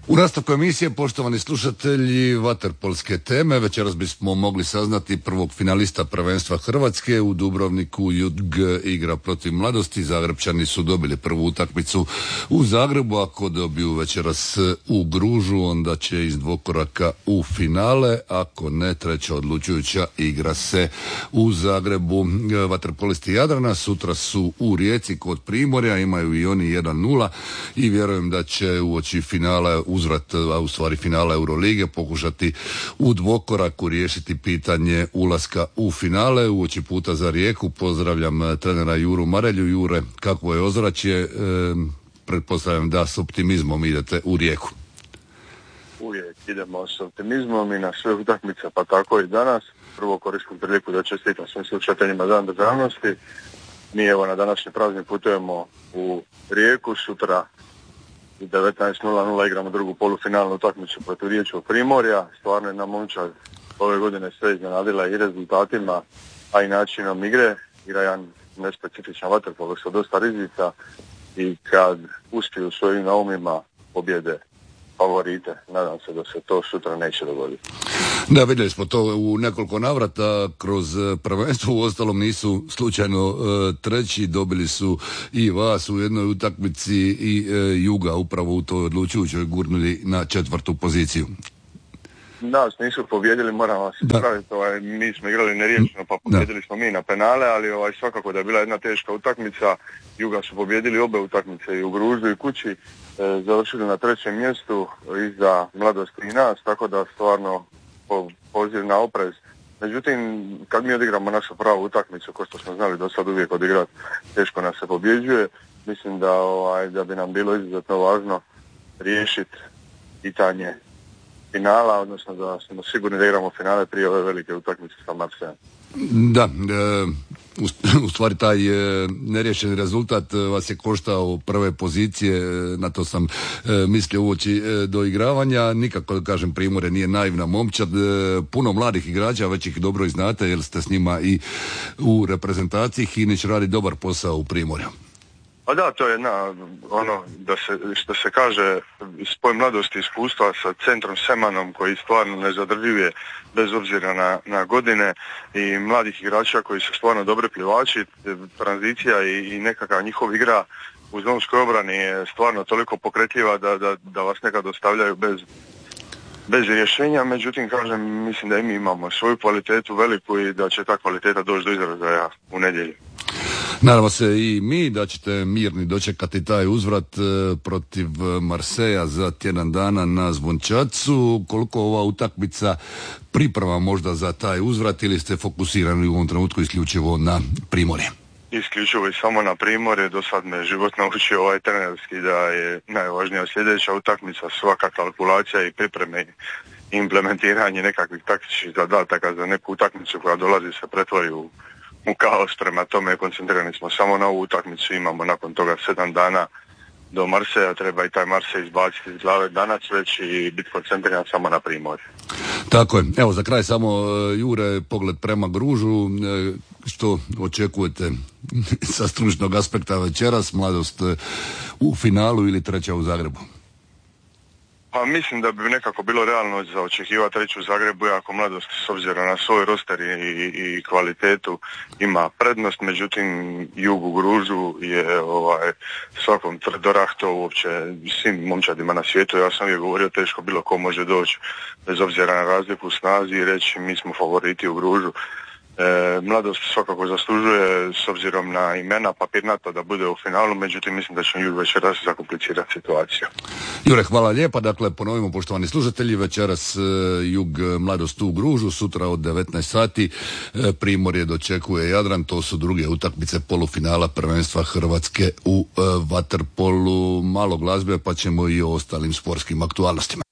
U nastavku emisije, poštovani slušatelji, vaterpolske teme, večeras bismo mogli saznati prvog finalista prvenstva Hrvatske. U Dubrovniku JUG igra protiv Mladosti. Zagrebčani su dobili prvu utakmicu u Zagrebu. Ako dobiju večeras u Gružu, onda će iz dvokoraka u finale. Ako ne, treća odlučujuća igra se u Zagrebu. Vaterpolisti Jadrana sutra su u Rijeci kod Primorja, imaju i oni 1-0 i vjerujem da će uoči finala uzvrat, a u stvari finala Eurolige, pokušati u dvokoraku riješiti pitanje ulaska u finale. Uoči puta za Rijeku pozdravljam trenera Juru Marelju. Jure, kakvo je ozračje? Pretpostavljam da s optimizmom idete u Rijeku. Uvijek idemo s optimizmom i na sve utakmice, pa tako i danas. Prvo koristim priliku da čestitam svim slušateljima Dan državnosti. Mi evo na današnji praznik putujemo u Rijeku, sutra u 19:00 igramo drugu polufinalnu utakmicu protiv Riječkog Primorja. Stvarno je na momčad ove godine sve iznenadila i rezultatima, a i načinom igre. Igra jedan nespecifičan vaterpolo sa dosta rizika i kad uspiju svojim naumima pobjede favorite. Nadam se da se to sutra neće dogoditi. Da, vidjeli smo to u nekoliko navrata kroz prvenstvo, uostalom nisu slučajno treći, dobili su i vas u jednoj utakmici i Juga upravo u toj odlučujućoj gurnuli na 4. poziciju. Nas nisu pobjedili, moram vas ispraviti, mi smo igrali neriješeno, pa pobjedili smo mi na penale, ali svakako da je bila jedna teška utakmica. Juga su pobjedili obe utakmice i u Gružu i kući, završili na 3. mjestu iza Mladosti i nas, tako da stvarno poziv na oprez. Međutim, kad mi odigramo našu pravu utakmicu, ko što smo znali do sad uvijek odigrati, teško nas se pobjeđuje. Mislim da bi nam bilo izuzetno važno riješiti pitanje finala, odnosno da smo sigurni da igramo finale prije ove velike utakmice sa Marsejom. Da, u stvari taj neriješeni rezultat vas je koštao prve pozicije, na to sam mislio uoči do igravanja. Nikako da kažem, Primorje nije naivna momčad, puno mladih igrača, već ih dobro i znate jer ste s njima i u reprezentaciji. Hinić radi dobar posao u Primorju. Pa da, to je što se kaže, spoj mladosti iskustva sa centrom Semanom koji stvarno nezadrživije bez obzira na godine i mladih igrača koji su stvarno dobri plivači. Tranzicija i nekakva njihova igra u zonskoj obrani je stvarno toliko pokretljiva da vas nekad ostavljaju bez rješenja. Međutim, kažem, mislim da i mi imamo svoju kvalitetu veliku i da će ta kvaliteta doći do izražaja u nedjelju. Naravno se i mi da ćete mirni dočekati taj uzvrat protiv Marseja za tjedan dana na Zvončacu. Koliko ova utakmica priprema možda za taj uzvrat ili ste fokusirani u ovom trenutku isključivo na Primorje? Isključivo i samo na Primorje. Do sad me život naučio trenerski da je najvažnija sljedeća utakmica, svaka kalkulacija i pripreme i implementiranje nekakvih taktičkih zadataka za neku utakmicu koja dolazi se pretvori u kaos. Prema tome koncentrirani smo samo na ovu utakmicu, imamo nakon toga 7 dana do Marseja, treba i taj Marsej izbaciti iz glave danas već i biti koncentriran samo na Primorje. Tako je. Evo za kraj samo, Jure, pogled prema Gružu, što očekujete sa stručnog aspekta večeras, Mladost u finalu ili treća u Zagrebu? Pa mislim da bi nekako bilo realno za očekivati treću u Zagrebu, ako Mladost s obzirom na svoj roster i kvalitetu ima prednost. Međutim, Jug u Gružu je svakom tvrdorah, to uopće svim momčadima na svijetu. Ja sam je govorio, teško bilo ko može doći bez obzira na razliku u snazi i reći mi smo favoriti u Gružu. Mladost svakako zaslužuje s obzirom na imena papirnato da bude u finalu, međutim mislim da će Jug večeras zakomplicirati situaciju. Jure, hvala lijepa. Dakle, ponovimo, poštovani slušatelji, večeras Jug Mladost u Gružu, sutra od 19 sati Primorje dočekuje Jadran. To su druge utakmice polufinala prvenstva Hrvatske u vaterpolu. Malo glazbe pa ćemo i o ostalim sportskim aktualnostima.